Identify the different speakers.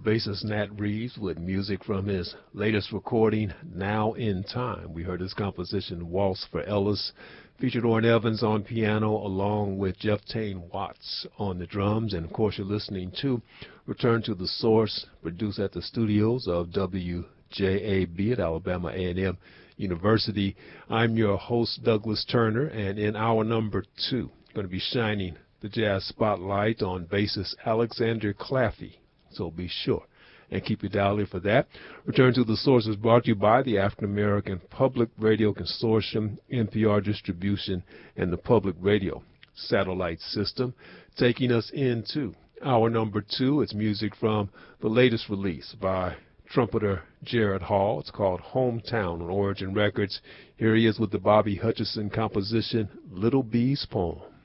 Speaker 1: bassist Nat Reeves with music from his latest recording, Now in Time. We heard his composition, Waltz for Ellis, featured Orrin Evans on piano along with Jeff Tane Watts on the drums. And of course, you're listening to Return to the Source, produced at the studios of WJAB at Alabama A&M University. I'm your host, Douglas Turner, and in hour number 2, going to be shining the jazz spotlight on bassist Alexander Claffey. So be sure and keep your dial in for that. Return to the Source is brought to you by the African American Public Radio Consortium, NPR Distribution, and the Public Radio Satellite System. Taking us into hour number 2, it's music from the latest release by trumpeter Jared Hall. It's called Hometown on Origin Records. Here he is with the Bobby Hutcherson composition, Little Bee's Poem.